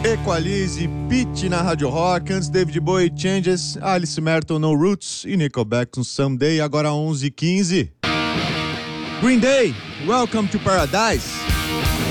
Equalize, Pitty na Rádio Rock, antes David Bowie, Changes, Alice Merton, No Roots e Nickelback com Someday, agora 11h15. Green Day, Welcome to Paradise.